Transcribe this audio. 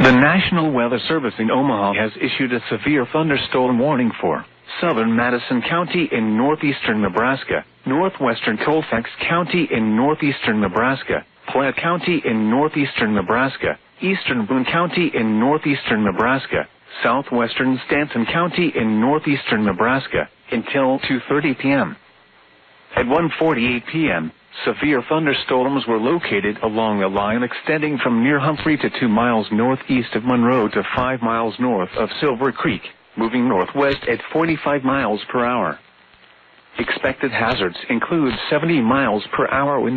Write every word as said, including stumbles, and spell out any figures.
The National Weather Service in Omaha has issued a severe thunderstorm warning for southern Madison County in northeastern Nebraska, northwestern Colfax County in northeastern Nebraska, Platte County in northeastern Nebraska, eastern Boone County in northeastern Nebraska, southwestern Stanton County in northeastern Nebraska, until two thirty p m At one forty-eight p m, severe thunderstorms were located along a line extending from near Humphrey to two miles northeast of Monroe to five miles north of Silver Creek, moving northwest at forty-five miles per hour. Expected hazards include seventy miles per hour wind